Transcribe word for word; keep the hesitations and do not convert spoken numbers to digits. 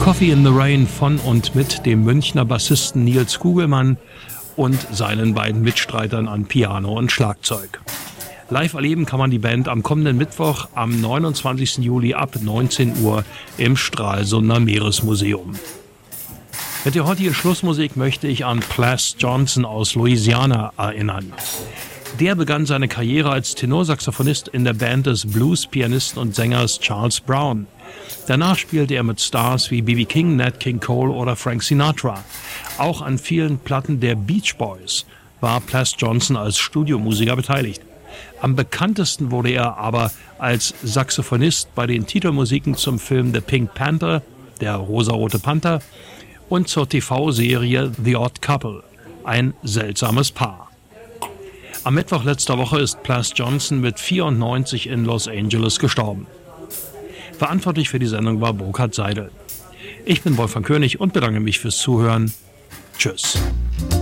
Coffee in the Rain von und mit dem Münchner Bassisten Nils Kugelmann und seinen beiden Mitstreitern an Piano und Schlagzeug. Live erleben kann man die Band am kommenden Mittwoch am neunundzwanzigsten Juli ab neunzehn Uhr im Stralsunder Meeresmuseum. Mit der heutigen Schlussmusik möchte ich an Plas Johnson aus Louisiana erinnern. Der begann seine Karriere als Tenorsaxophonist in der Band des Blues-Pianisten und Sängers Charles Brown. Danach spielte er mit Stars wie B B King, Nat King Cole oder Frank Sinatra. Auch an vielen Platten der Beach Boys war Plas Johnson als Studiomusiker beteiligt. Am bekanntesten wurde er aber als Saxophonist bei den Titelmusiken zum Film The Pink Panther, der rosarote Panther, und zur T V-Serie The Odd Couple, ein seltsames Paar. Am Mittwoch letzter Woche ist Plas Johnson mit vierundneunzig in Los Angeles gestorben. Verantwortlich für die Sendung war Burkhard Seidel. Ich bin Wolfgang König und bedanke mich fürs Zuhören. Tschüss.